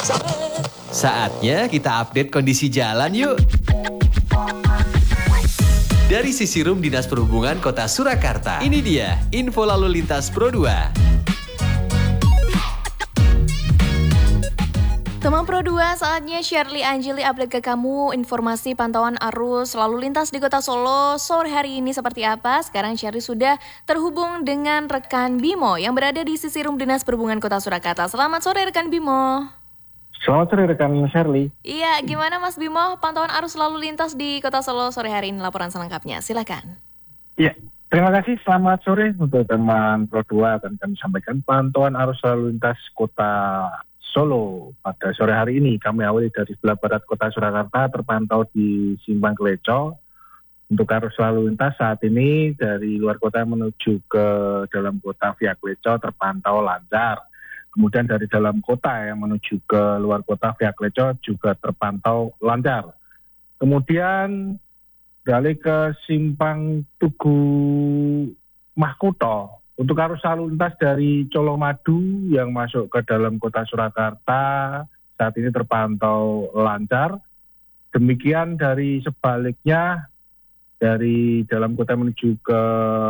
Saatnya kita update kondisi jalan yuk. Dari Sisirum Dinas Perhubungan Kota Surakarta, ini dia info lalu lintas Pro 2. Teman Pro 2, saatnya Shirley Anjili update ke kamu informasi pantauan arus lalu lintas di Kota Solo sore hari ini seperti apa. Sekarang Shirley sudah terhubung dengan rekan Bimo yang berada di Sisirum Dinas Perhubungan Kota Surakarta. Selamat sore rekan Bimo. Selamat sore rekan Shirley. Iya, gimana Mas Bimo pantauan arus lalu lintas di Kota Solo sore hari ini? Laporan selengkapnya, silakan. Iya, terima kasih. Selamat sore untuk teman Pro 2. Akan kami sampaikan pantauan arus lalu lintas Kota Solo pada sore hari ini. Kami awali dari sebelah barat Kota Surakarta, terpantau di Simpang Kleco. Untuk arus lalu lintas saat ini dari luar kota menuju ke dalam kota via Kleco terpantau lancar. Kemudian dari dalam kota yang menuju ke luar kota via Kleco juga terpantau lancar. Kemudian beralih ke Simpang Tugu Mahkuto. Untuk arus lalu lintas dari Colomadu yang masuk ke dalam kota Surakarta saat ini terpantau lancar. Demikian dari sebaliknya dari dalam kota menuju ke